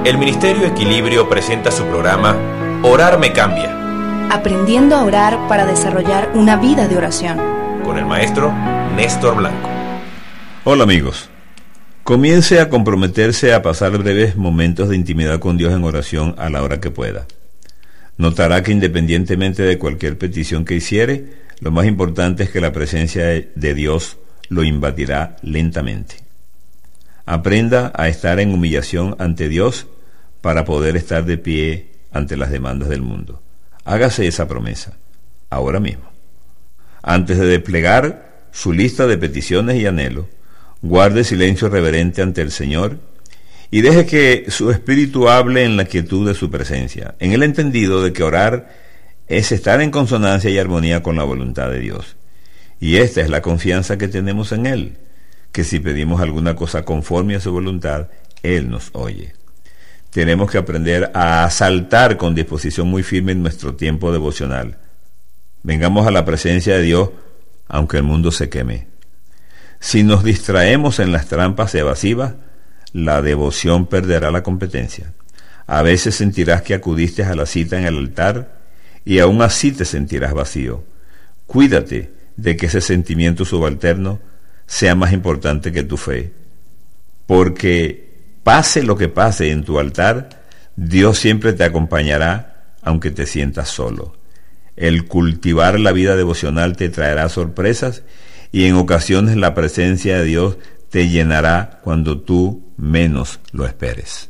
El Ministerio Equilibrio presenta su programa Orar me cambia. Aprendiendo a orar para desarrollar una vida de oración. Con el maestro Néstor Blanco. Hola amigos. Comience a comprometerse a pasar breves momentos de intimidad con Dios en oración a la hora que pueda. Notará que independientemente de cualquier petición que hiciere, lo más importante es que la presencia de Dios lo invadirá lentamente. Aprenda a estar en humillación ante Dios para poder estar de pie ante las demandas del mundo. Hágase esa promesa, ahora mismo. Antes de desplegar su lista de peticiones y anhelos, guarde silencio reverente ante el Señor y deje que su espíritu hable en la quietud de su presencia, en el entendido de que orar es estar en consonancia y armonía con la voluntad de Dios. Y esta es la confianza que tenemos en Él, que si pedimos alguna cosa conforme a su voluntad, Él nos oye. Tenemos que aprender a asaltar con disposición muy firme en nuestro tiempo devocional. Vengamos a la presencia de Dios, aunque el mundo se queme. Si nos distraemos en las trampas evasivas, la devoción perderá la competencia. A veces sentirás que acudiste a la cita en el altar y aún así te sentirás vacío. Cuídate de que ese sentimiento subalterno sea más importante que tu fe, porque pase lo que pase en tu altar, Dios siempre te acompañará aunque te sientas solo. El cultivar la vida devocional te traerá sorpresas y en ocasiones la presencia de Dios te llenará cuando tú menos lo esperes.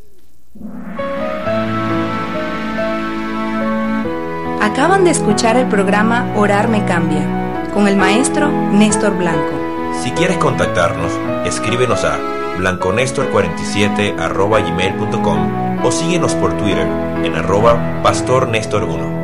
Acaban de escuchar el programa Orar me cambia, con el maestro Néstor Blanco. Si quieres contactarnos, escríbenos a blanconestor47@gmail.com o síguenos por Twitter en @pastornestor1.